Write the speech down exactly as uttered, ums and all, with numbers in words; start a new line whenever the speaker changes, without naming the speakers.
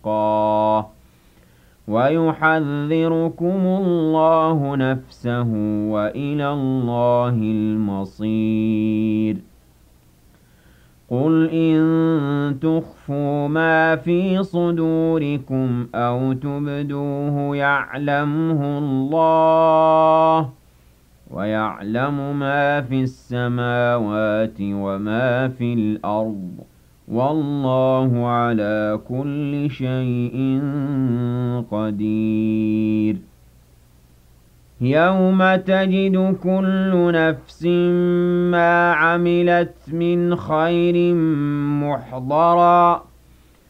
تُلْقَىٰ وَيُحَذِّرُكُمُ اللَّهُ نَفْسَهُ وَإِلَى اللَّهِ الْمَصِيرُ قُلْ إِن تُخْفُوا مَا فِي صُدُورِكُمْ أَوْ تُبْدُوهُ يَعْلَمْهُ اللَّهُ وَيَعْلَمُ مَا فِي السَّمَاوَاتِ وَمَا في الْأَرْضِ وَاللَّهُ عَلَىٰ كُلِّ شَيْءٍ قَدِيرٌ يَوْمَ تَجِدُ كُلُّ نَفْسٍ مَّا عَمِلَتْ مِنْ خَيْرٍ مُّحْضَرًا